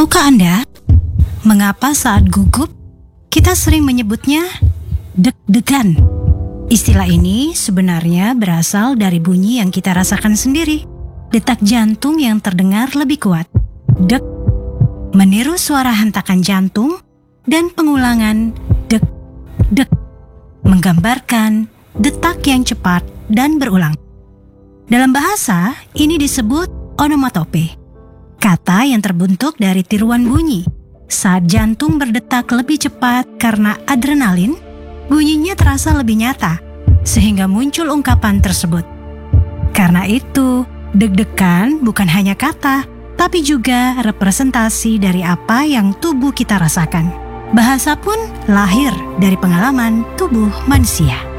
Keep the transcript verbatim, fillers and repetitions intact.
Tahukah Anda, mengapa saat gugup kita sering menyebutnya deg-degan? Istilah ini sebenarnya berasal dari bunyi yang kita rasakan sendiri. Detak jantung yang terdengar lebih kuat, deg, meniru suara hentakan jantung, dan pengulangan deg, deg, menggambarkan detak yang cepat dan berulang. Dalam bahasa, ini disebut onomatope. Kata yang terbentuk dari tiruan bunyi. Saat jantung berdetak lebih cepat karena adrenalin, bunyinya terasa lebih nyata, sehingga muncul ungkapan tersebut. Karena itu, deg-degan bukan hanya kata, tapi juga representasi dari apa yang tubuh kita rasakan. Bahasa pun lahir dari pengalaman tubuh manusia.